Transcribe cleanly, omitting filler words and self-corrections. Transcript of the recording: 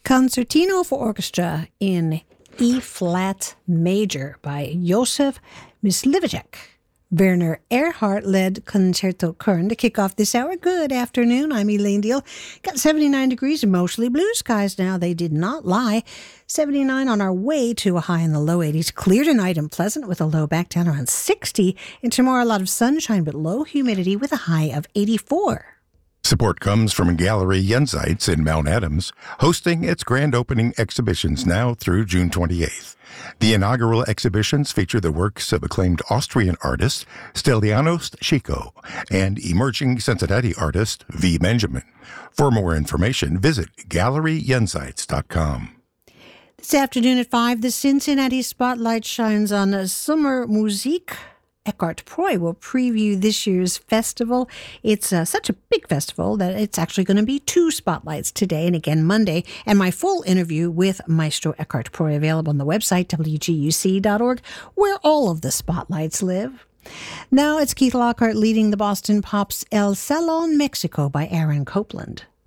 Concertino for Orchestra in E-flat major by Josef Myslivacek. Werner Erhardt led Concerto Kern to kick off this hour. Good afternoon. I'm Elaine Deal. Got 79 degrees and mostly blue skies now. They did not lie. 79 on our way to a high in the low 80s. Clear tonight and pleasant with a low back down around 60. And tomorrow a lot of sunshine but low humidity with a high of 84. Support comes from Gallery Jenseits in Mount Adams, hosting its grand opening exhibitions now through June 28th. The inaugural exhibitions feature the works of acclaimed Austrian artist Stelianos Chico and emerging Cincinnati artist V. Benjamin. For more information, visit GalleryJenseits.com. This afternoon at 5, the Cincinnati Spotlight shines on Summer Musik. Eckhart Preu will preview this year's festival. It's such a big festival that it's actually going to be 2 spotlights today and again Monday. And my full interview with Maestro Eckhart Preu available on the website, wguc.org, where all of the spotlights live. Now it's Keith Lockhart leading the Boston Pops El Salon Mexico by Aaron Copland.